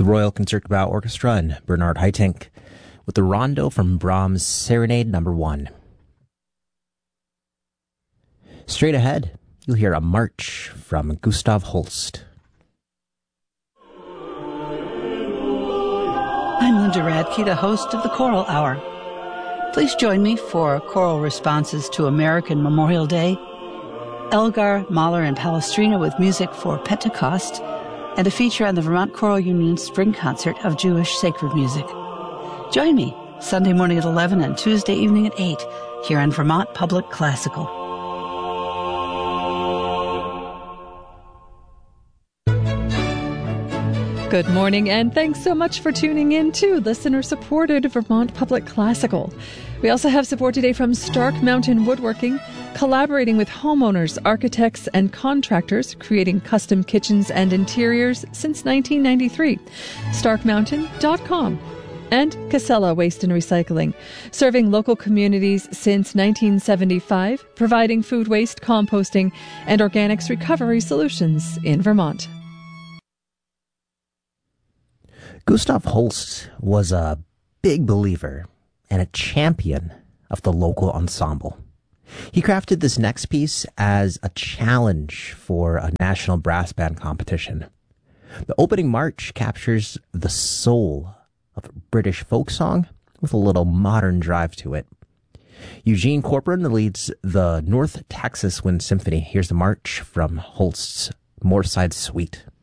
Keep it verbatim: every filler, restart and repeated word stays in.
Royal Concertgebouw Orchestra and Bernard Haitink with the rondo from Brahms' Serenade Number One. Straight ahead, you'll hear a march from Gustav Holst. I'm Linda Radke, the host of the Choral Hour. Please join me for choral responses to American Memorial Day, Elgar, Mahler, and Palestrina with music for Pentecost, and a feature on the Vermont Choral Union's Spring Concert of Jewish Sacred Music. Join me Sunday morning at eleven and Tuesday evening at eight here on Vermont Public Classical. Good morning, and thanks so much for tuning in to listener-supported Vermont Public Classical. We also have support today from Stark Mountain Woodworking, collaborating with homeowners, architects, and contractors, creating custom kitchens and interiors since nineteen ninety-three. stark mountain dot com. And Casella Waste and Recycling, serving local communities since nineteen seventy-five, providing food waste, composting, and organics recovery solutions in Vermont. Gustav Holst was a big believer and a champion of the local ensemble. He crafted this next piece as a challenge for a national brass band competition. The opening march captures the soul of British folk song with a little modern drive to it. Eugene Corcoran leads the North Texas Wind Symphony. Here's the march from Holst's Moorside Suite.